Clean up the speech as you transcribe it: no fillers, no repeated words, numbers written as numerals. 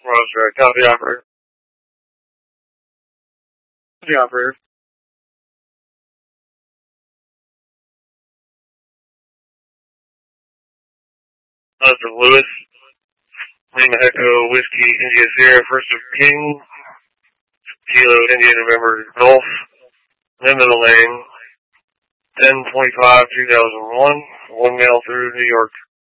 Roger, copy operator. Copy operator. Dr. Lewis, Lima Echo, Whiskey, India Sierra, First of King, Kilo, India, November, Golf, Linden Lane, 10/25/2001, one mail through New York.